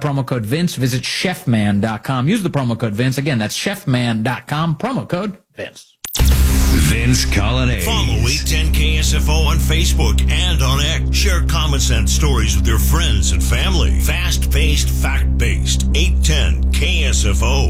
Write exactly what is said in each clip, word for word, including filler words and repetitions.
promo code Vince. Visit chef man dot com. Use the promo code Vince. Again, that's chef man dot com. Promo code Vince. Vince Colonnade. Follow eight ten K S F O on Facebook and on X. Share common sense stories with your friends and family. Fast-paced, fact-based. eight ten K S F O.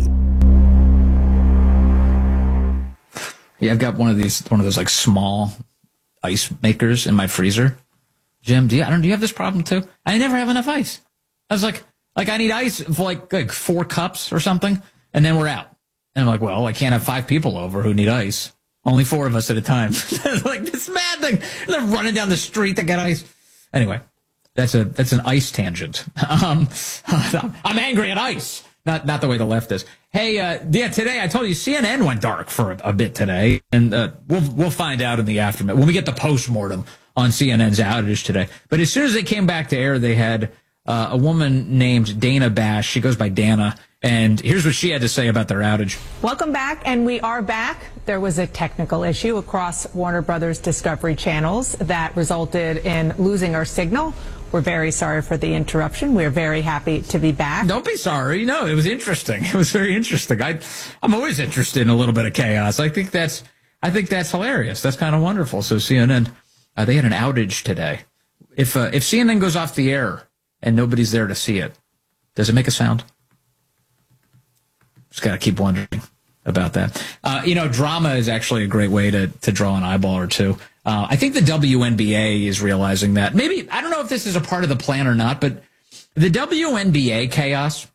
Yeah, I've got one of these, one of those like small ice makers in my freezer. Jim, do you, I don't, do you have this problem too? I never have enough ice. I was like, like I need ice for like, like four cups or something, and then we're out. And I'm like, well, I can't have five people over who need ice. Only four of us at a time. Like this mad thing. They're running down the street to get ice. Anyway, that's a that's an ice tangent. Um, I'm angry at ice. Not not the way the left is. Hey, uh, yeah, today I told you C N N went dark for a, a bit today, and uh, we'll we'll find out in the aftermath when we get the postmortem on C N N's outage today. But as soon as they came back to air, they had uh, a woman named Dana Bash. She goes by Dana. And here's what she had to say about their outage. Welcome back, and we are back. There was a technical issue across Warner Brothers Discovery channels that resulted in losing our signal. We're very sorry for the interruption. We're very happy to be back. Don't be sorry. No, it was interesting. It was very interesting. I, I'm always interested in a little bit of chaos. I think that's, I think that's hilarious. That's kind of wonderful. So C N N, uh, they had an outage today. If uh, if C N N goes off the air and nobody's there to see it, does it make a sound? Just got to keep wondering about that. Uh, you know, drama is actually a great way to, to draw an eyeball or two. Uh, I think the W N B A is realizing that. Maybe, I don't know if this is a part of the plan or not, but the W N B A chaos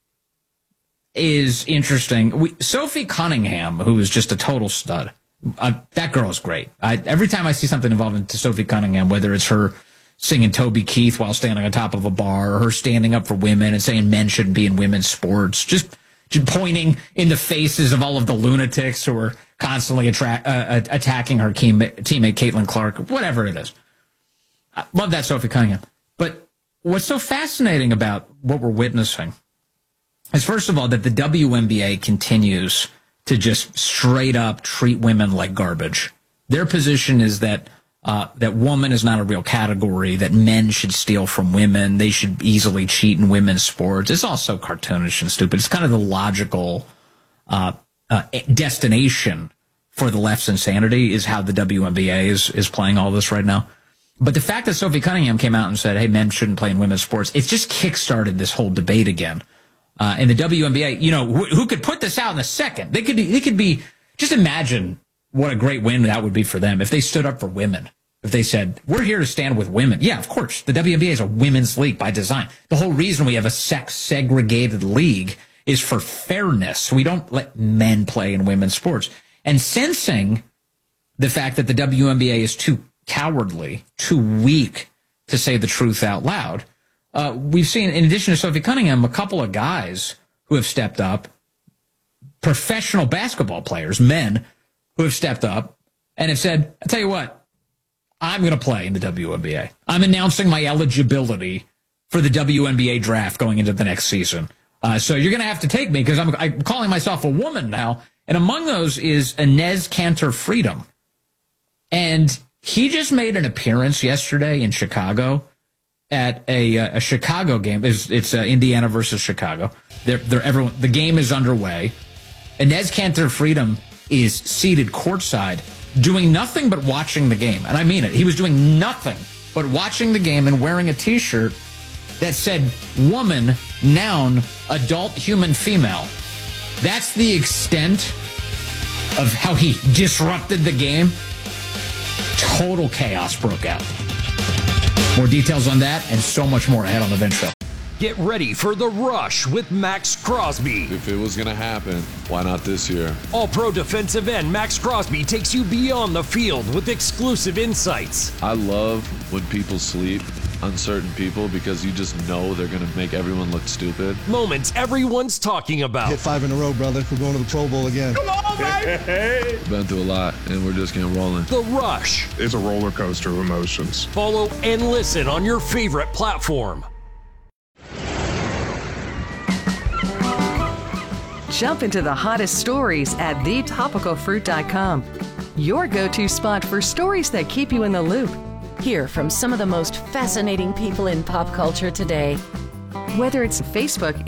is interesting. We, Sophie Cunningham, who is just a total stud, uh, that girl is great. I, every time I see something involving Sophie Cunningham, whether it's her singing Toby Keith while standing on top of a bar, or her standing up for women and saying men shouldn't be in women's sports, just pointing in the faces of all of the lunatics who are constantly attract, uh, attacking her teammate, teammate Caitlin Clark, whatever it is. I love that, Sophie Cunningham. But what's so fascinating about what we're witnessing is, first of all, that the W N B A continues to just straight up treat women like garbage. Their position is that Uh, that woman is not a real category, that men should steal from women, they should easily cheat in women's sports. It's all so cartoonish and stupid. It's kind of the logical uh, uh, destination for the left's insanity is how the W N B A is, is playing all this right now. But the fact that Sophie Cunningham came out and said, hey, men shouldn't play in women's sports, it's just kickstarted this whole debate again. Uh, and the W N B A, you know, wh who could put this out in a second? They could, they could be, just imagine what a great win that would be for them if they stood up for women. If they said, we're here to stand with women. Yeah, of course. The W N B A is a women's league by design. The whole reason we have a sex-segregated league is for fairness. We don't let men play in women's sports. And sensing the fact that the W N B A is too cowardly, too weak to say the truth out loud, uh, we've seen, in addition to Sophie Cunningham, a couple of guys who have stepped up, professional basketball players, men, who have stepped up and have said, I'll tell you what, I'm going to play in the W N B A. I'm announcing my eligibility for the W N B A draft going into the next season. Uh, so you're going to have to take me because I'm, I'm calling myself a woman now. And among those is Inez Cantor Freedom. And he just made an appearance yesterday in Chicago at a, uh, a Chicago game. It's, it's uh, Indiana versus Chicago. They're, they're everyone, the game is underway. Inez Cantor Freedom is seated courtside, doing nothing but watching the game. And I mean it. He was doing nothing but watching the game and wearing a T-shirt that said, woman, noun, adult, human, female. That's the extent of how he disrupted the game. Total chaos broke out. More details on that and so much more ahead on The Vince Show. Get ready for The Rush with Max Crosby. If it was going to happen, why not this year? All-pro defensive end Max Crosby takes you beyond the field with exclusive insights. I love when people sleep on certain people because you just know they're going to make everyone look stupid. Moments everyone's talking about. Hit five in a row, brother. We're going to the Pro Bowl again. Come on, baby! Been through a lot, and we're just getting rolling. The Rush. It's a roller coaster of emotions. Follow and listen on your favorite platform. Jump into the hottest stories at the topical fruit dot com. Your go-to spot for stories that keep you in the loop. Hear from some of the most fascinating people in pop culture today. Whether it's Facebook,